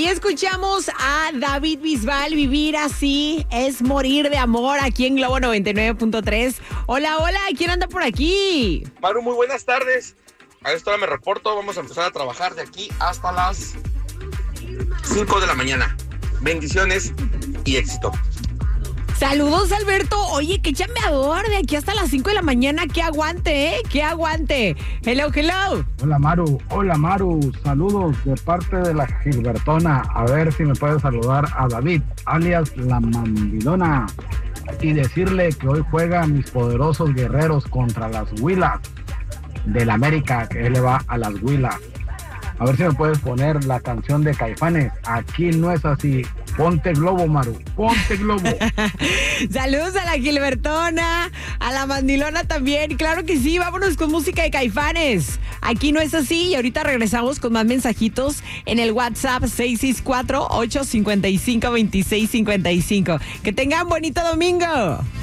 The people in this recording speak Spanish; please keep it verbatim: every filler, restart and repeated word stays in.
Ahí escuchamos a David Bisbal, Vivir así es morir de amor, aquí en Globo noventa y nueve punto tres. Hola, hola, ¿quién anda por aquí? Maru, muy buenas tardes. A esta hora me reporto, vamos a empezar a trabajar de aquí hasta las cinco de la mañana. Bendiciones y éxito. Saludos, Alberto. Oye, qué chambeador, de aquí hasta las cinco de la mañana. Que aguante, ¿eh? Que aguante. Hello, hello. Hola, Maru. Hola, Maru. Saludos de parte de la Gilbertona. A ver si me puedes saludar a David, alias La Mandilona, y decirle que hoy juegan mis poderosos guerreros contra las Huilas del América, que él le va a las Huilas. A ver si me puedes poner la canción de Caifanes. Aquí no es así. Ponte globo, Maru. Ponte globo. Saludos a la Gilbertona, a la Mandilona también. Claro que sí, vámonos con música de Caifanes. Aquí no es así y ahorita regresamos con más mensajitos en el WhatsApp seis seis cuatro, ocho cinco cinco, dos seis cinco cinco. Que tengan bonito domingo.